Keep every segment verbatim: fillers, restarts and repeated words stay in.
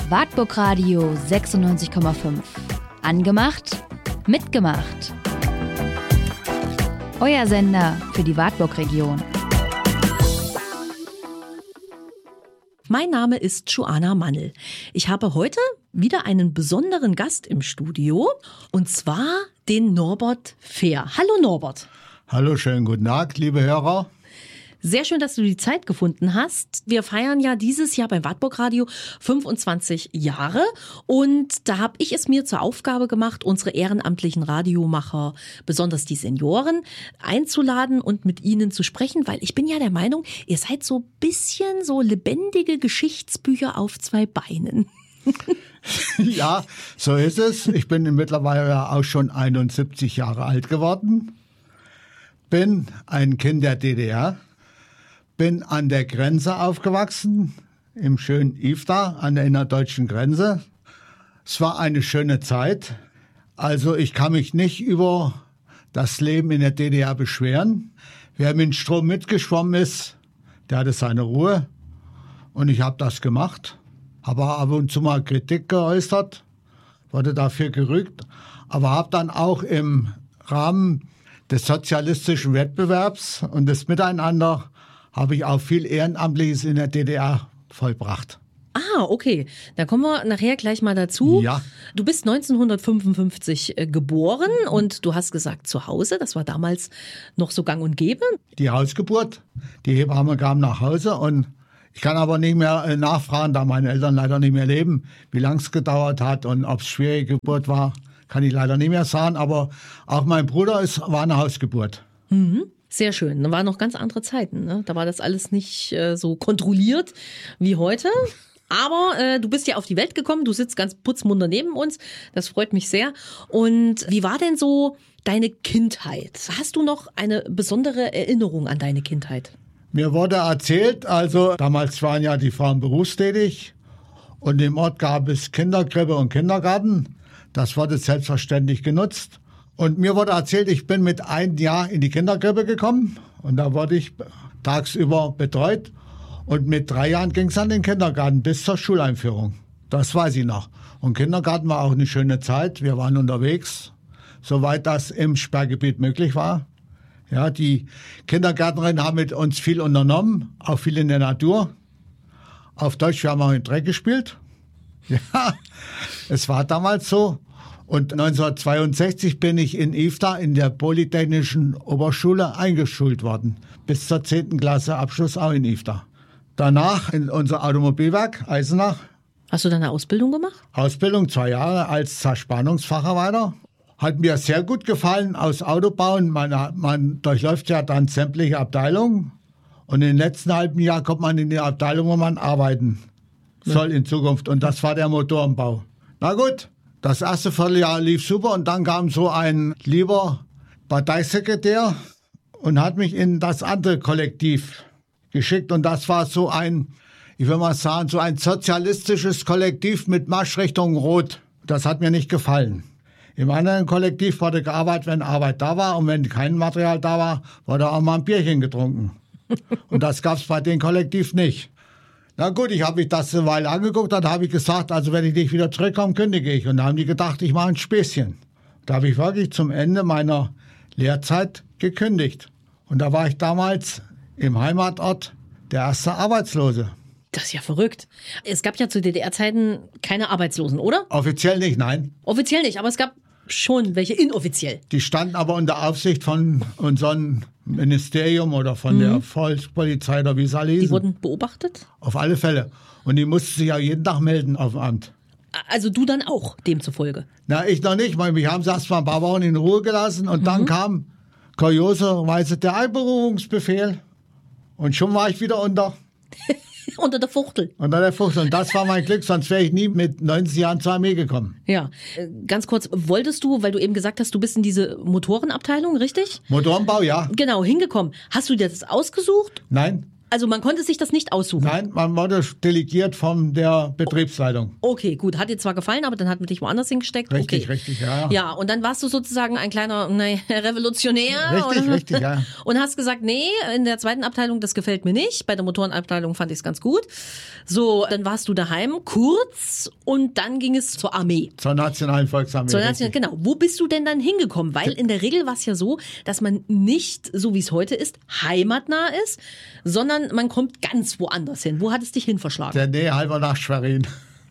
Wartburg Radio sechsundneunzig Komma fünf. Angemacht, mitgemacht. Euer Sender für die Wartburg-Region. Mein Name ist Joanna Mannel. Ich habe heute wieder einen besonderen Gast im Studio, und zwar den Norbert Fehr. Hallo Norbert. Hallo, schönen guten Tag, liebe Hörer. Sehr schön, dass du die Zeit gefunden hast. Wir feiern ja dieses Jahr beim Wartburg Radio fünfundzwanzig Jahre, und da habe ich es mir zur Aufgabe gemacht, unsere ehrenamtlichen Radiomacher, besonders die Senioren, einzuladen und mit ihnen zu sprechen, weil ich bin ja der Meinung, ihr seid so ein bisschen so lebendige Geschichtsbücher auf zwei Beinen. Ja, so ist es. Ich bin mittlerweile auch schon einundsiebzig Jahre alt geworden, bin ein Kind der D D R. Bin an der Grenze aufgewachsen, im schönen Ifta, an der innerdeutschen Grenze. Es war eine schöne Zeit. Also ich kann mich nicht über das Leben in der D D R beschweren. Wer mit dem Strom mitgeschwommen ist, der hatte seine Ruhe. Und ich habe das gemacht. Habe ab und zu mal Kritik geäußert, wurde dafür gerügt. Aber habe dann auch im Rahmen des sozialistischen Wettbewerbs und des Miteinander habe ich auch viel Ehrenamtliches in der D D R vollbracht. Ah, okay. Da kommen wir nachher gleich mal dazu. Ja. Du bist neunzehnhundertfünfundfünfzig äh, geboren und du hast gesagt zu Hause, das war damals noch so gang und gäbe. Die Hausgeburt, die Hebamme kam nach Hause, und ich kann aber nicht mehr äh, nachfragen, da meine Eltern leider nicht mehr leben, wie lange es gedauert hat und ob es schwierige Geburt war, kann ich leider nicht mehr sagen. Aber auch mein Bruder, es war eine Hausgeburt. Mhm. Sehr schön. Da waren noch ganz andere Zeiten, ne? Da war das alles nicht äh, so kontrolliert wie heute. Aber äh, du bist ja auf die Welt gekommen, du sitzt ganz putzmunter neben uns. Das freut mich sehr. Und wie war denn so deine Kindheit? Hast du noch eine besondere Erinnerung an deine Kindheit? Mir wurde erzählt, also damals waren ja die Frauen berufstätig und im Ort gab es Kinderkrippe und Kindergarten. Das wurde selbstverständlich genutzt. Und mir wurde erzählt, ich bin mit einem Jahr in die Kinderkrippe gekommen, und da wurde ich tagsüber betreut. Und mit drei Jahren ging es an den Kindergarten bis zur Schuleinführung. Das weiß ich noch. Und Kindergarten war auch eine schöne Zeit. Wir waren unterwegs, soweit das im Sperrgebiet möglich war. Ja, die Kindergärtnerinnen haben mit uns viel unternommen, auch viel in der Natur. Auf Deutsch, wir haben auch im Dreck gespielt. Ja, es war damals so. Und neunzehnhundertzweiundsechzig bin ich in Ifta in der Polytechnischen Oberschule eingeschult worden. Bis zur zehnten Klasse Abschluss auch in Ifta. Danach in unser Automobilwerk Eisenach. Hast du deine Ausbildung gemacht? Ausbildung, zwei Jahre als Zerspannungsfacharbeiter. Hat mir sehr gut gefallen aus Autobauen. Man, man durchläuft ja dann sämtliche Abteilungen. Und im letzten halben Jahr kommt man in die Abteilung, wo man arbeiten soll in Zukunft. Und das war der Motorenbau. Na gut. Das erste Vierteljahr lief super, und dann kam so ein lieber Parteisekretär und hat mich in das andere Kollektiv geschickt. Und das war so ein, ich will mal sagen, so ein sozialistisches Kollektiv mit Marschrichtung Rot. Das hat mir nicht gefallen. Im anderen Kollektiv wurde gearbeitet, wenn Arbeit da war, und wenn kein Material da war, wurde auch mal ein Bierchen getrunken. Und das gab es bei dem Kollektiv nicht. Na gut, ich habe mich das eine Weile angeguckt, dann habe ich gesagt, also wenn ich nicht wieder zurückkomme, kündige ich. Und da haben die gedacht, ich mache ein Späßchen. Da habe ich wirklich zum Ende meiner Lehrzeit gekündigt. Und da war ich damals im Heimatort der erste Arbeitslose. Das ist ja verrückt. Es gab ja zu D D R-Zeiten keine Arbeitslosen, oder? Offiziell nicht, nein. Offiziell nicht, aber es gab schon welche inoffiziell. Die standen aber unter Aufsicht von unserem Ministerium oder von mhm. der Volkspolizei oder wie es alle hießen. Die wurden beobachtet? Auf alle Fälle. Und die mussten sich ja jeden Tag melden auf dem Amt. Also du dann auch, demzufolge? Na, ich noch nicht. Mich haben sie erst mal ein paar Wochen in Ruhe gelassen, und mhm. dann kam kurioserweise der Einberufungsbefehl. Und schon war ich wieder unter... Unter der Fuchtel. Unter der Fuchtel. Und das war mein Glück, sonst wäre ich nie mit neunzehn Jahren zur Armee gekommen. Ja. Ganz kurz, wolltest du, weil du eben gesagt hast, du bist in diese Motorenabteilung, richtig? Motorenbau, ja. Genau, hingekommen. Hast du dir das ausgesucht? Nein. Also man konnte sich das nicht aussuchen? Nein, man wurde delegiert von der Betriebsleitung. Okay, gut. Hat dir zwar gefallen, aber dann hat man dich woanders hingesteckt. Richtig, okay. richtig, ja. Ja, und dann warst du sozusagen ein kleiner ne, Revolutionär. Richtig, oder? richtig, ja. Und hast gesagt, nee, in der zweiten Abteilung, das gefällt mir nicht. Bei der Motorenabteilung fand ich es ganz gut. So, dann warst du daheim, kurz, und dann ging es zur Armee. Zur Nationalen Volksarmee. Zur Nation- genau. Wo bist du denn dann hingekommen? Weil in der Regel war es ja so, dass man nicht, so wie es heute ist, heimatnah ist, sondern man kommt ganz woanders hin. Wo hat es dich hin verschlagen? Der Nähe halber nach Schwerin.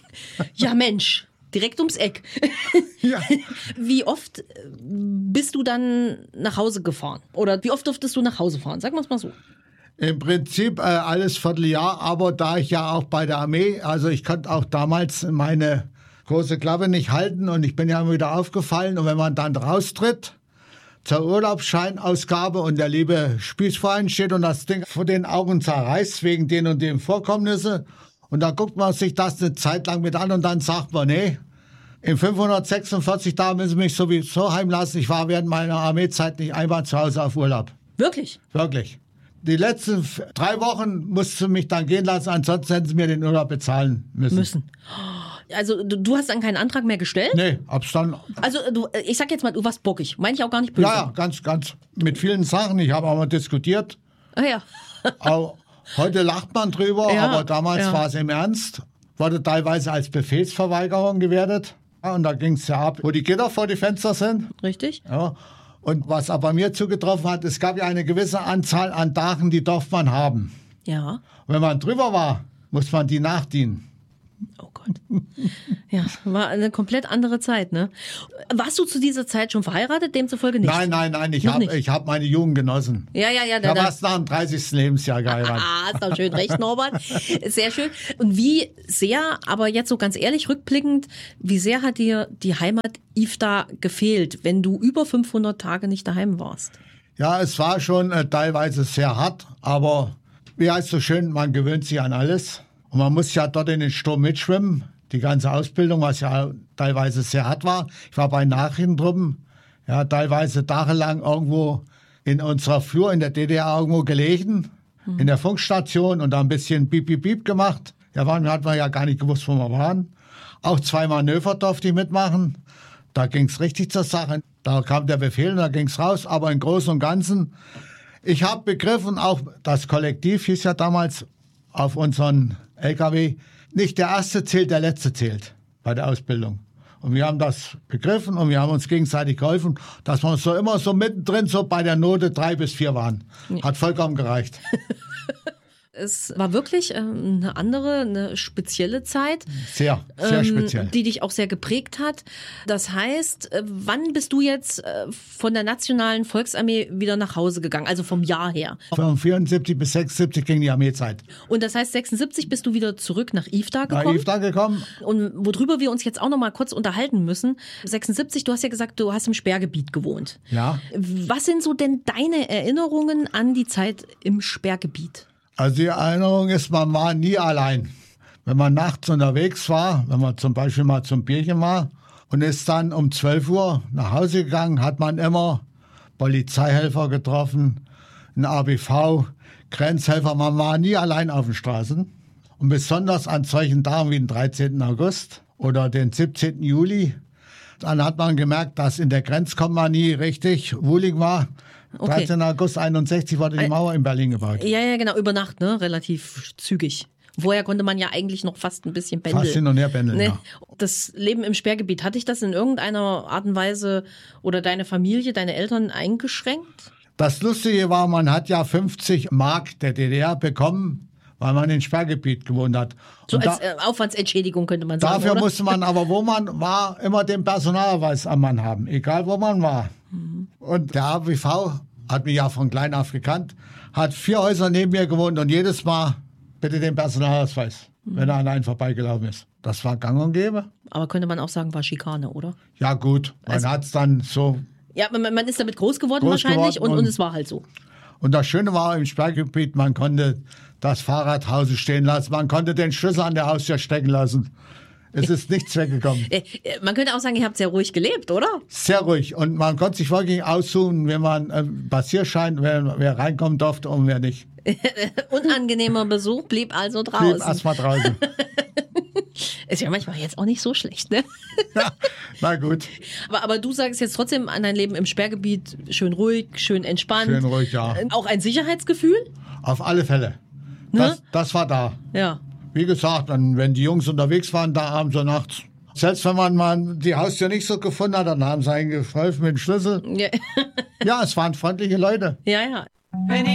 Ja, Mensch, direkt ums Eck. Ja. Wie oft bist du dann nach Hause gefahren? Oder wie oft durftest du nach Hause fahren? Sagen wir es mal so. Im Prinzip äh, alles Vierteljahr, aber da ich ja auch bei der Armee, also ich konnte auch damals meine große Klappe nicht halten und ich bin ja immer wieder aufgefallen. Und wenn man dann raustritt zur Urlaubsscheinausgabe und der liebe Spießverein steht und das Ding vor den Augen zerreißt wegen den und den Vorkommnissen, und da guckt man sich das eine Zeit lang mit an und dann sagt man, nee, in fünfhundertsechsundvierzig Tagen müssen Sie mich sowieso heimlassen. Ich war während meiner Armeezeit nicht einmal zu Hause auf Urlaub. Wirklich? Wirklich. Die letzten f- drei Wochen mussten Sie mich dann gehen lassen, ansonsten hätten Sie mir den Urlaub bezahlen müssen. Müssen. Also du, du hast dann keinen Antrag mehr gestellt? Nee, hab's dann. Also du, ich sag jetzt mal, du warst bockig. Meine ich auch gar nicht böse. Ja, ja, ganz, ganz mit vielen Sachen. Ich habe auch mal diskutiert. Ah, ja. Auch heute lacht man drüber, Ja, aber damals ja. war es im Ernst. Wurde teilweise als Befehlsverweigerung gewertet. Ja, und da ging es ja ab, wo die Gitter vor die Fenster sind. Richtig? Ja. Und was aber mir zugetroffen hat, es gab ja eine gewisse Anzahl an Tagen, die darf man haben. Ja. Und wenn man drüber war, muss man die nachdienen. Oh Gott. Ja, war eine komplett andere Zeit, ne? Warst du zu dieser Zeit schon verheiratet? Demzufolge nicht? Nein, nein, nein, ich Noch habe nicht. ich hab meine Jugend genossen. Ja, ja, ja. Ich Da, habe da. erst nach dem dreißigsten Lebensjahr geheiratet. Ah, ist doch schön recht, Norbert. Sehr schön. Und wie sehr, aber jetzt so ganz ehrlich rückblickend, wie sehr hat dir die Heimat Ifta gefehlt, wenn du über fünfhundert Tage nicht daheim warst? Ja, es war schon äh, teilweise sehr hart, aber wie heißt so schön, man gewöhnt sich an alles. Und man muss ja dort in den Sturm mitschwimmen. Die ganze Ausbildung, was ja teilweise sehr hart war. Ich war bei Nachrichtentruppen, ja, teilweise tagelang irgendwo in unserer Flur in der D D R irgendwo gelegen, mhm. in der Funkstation und da ein bisschen Piep, Piep, Piep gemacht. Ja, waren, hat man ja gar nicht gewusst, wo wir waren. Auch zwei Manöver durfte ich mitmachen. Da ging es richtig zur Sache. Da kam der Befehl und da ging es raus. Aber im Großen und Ganzen, ich habe begriffen, auch das Kollektiv hieß ja damals auf unseren L K W, nicht der Erste zählt, der Letzte zählt bei der Ausbildung. Und wir haben das begriffen und wir haben uns gegenseitig geholfen, dass wir so immer so mittendrin so bei der Note drei bis vier waren. Hat vollkommen gereicht. Es war wirklich ähm, eine andere, eine spezielle Zeit. Sehr, sehr ähm, speziell. Die dich auch sehr geprägt hat. Das heißt, äh, wann bist du jetzt äh, von der Nationalen Volksarmee wieder nach Hause gegangen? Also vom Jahr her. Von vierundsiebzig bis sechsundsiebzig ging die Armeezeit. Und das heißt, sechsundsiebzig bist du wieder zurück nach Ifta Nach gekommen. Ifta gekommen. Und worüber wir uns jetzt auch noch mal kurz unterhalten müssen. sechsundsiebzig, du hast ja gesagt, du hast im Sperrgebiet gewohnt. Ja. Was sind so denn deine Erinnerungen an die Zeit im Sperrgebiet? Also die Erinnerung ist, man war nie allein. Wenn man nachts unterwegs war, wenn man zum Beispiel mal zum Bierchen war und ist dann um zwölf Uhr nach Hause gegangen, hat man immer Polizeihelfer getroffen, ein A B V, Grenzhelfer. Man war nie allein auf den Straßen. Und besonders an solchen Tagen wie den dreizehnten August oder den siebzehnten Juli, dann hat man gemerkt, dass in der Grenzkompanie richtig wohlig war. Okay. dreizehnten August einundsechzig wurde die Mauer in Berlin gebaut. Ja, ja, genau, über Nacht, ne? Relativ zügig. Vorher konnte man ja eigentlich noch fast ein bisschen pendeln. Fast hin und her pendeln, ne? ja. Das Leben im Sperrgebiet, hatte ich das in irgendeiner Art und Weise oder deine Familie, deine Eltern eingeschränkt? Das Lustige war, man hat ja fünfzig Mark der D D R bekommen, weil man im Sperrgebiet gewohnt hat. So Und als da, äh, Aufwandsentschädigung könnte man sagen, dafür oder? musste man aber, wo man war, immer den Personalausweis am Mann haben, egal wo man war. Mhm. Und der A B V hat mich ja von klein auf gekannt, hat vier Häuser neben mir gewohnt und jedes Mal bitte den Personalausweis, mhm. wenn er an einen vorbeigelaufen ist. Das war gang und gäbe. Aber könnte man auch sagen, war Schikane, oder? Ja gut, man Also- hat es dann so. Ja, man, man ist damit groß geworden Groß wahrscheinlich geworden und, und und- es war halt so. Und das Schöne war im Sperrgebiet, man konnte das Fahrrad Hause stehen lassen, man konnte den Schlüssel an der Haustür stecken lassen. Es ist nichts weggekommen. Man könnte auch sagen, ihr habt sehr ruhig gelebt, oder? Sehr ruhig. Und man konnte sich wirklich aussuchen, wenn man äh, Passierschein, wer, wer reinkommen durfte und wer nicht. Unangenehmer Besuch blieb also draußen. Blieb erstmal draußen. Ist ja manchmal jetzt auch nicht so schlecht, ne? Ja, na gut. Aber, aber du sagst jetzt trotzdem an dein Leben im Sperrgebiet schön ruhig, schön entspannt. Schön ruhig, ja. Auch ein Sicherheitsgefühl? Auf alle Fälle. Das, Ne? das war da. Ja. Wie gesagt, wenn, wenn die Jungs unterwegs waren, da abends und nachts, selbst wenn man mal die Haustür nicht so gefunden hat, dann haben sie einen geholfen mit dem Schlüssel. Ja, Ja, es waren freundliche Leute. ja. ja. Wenn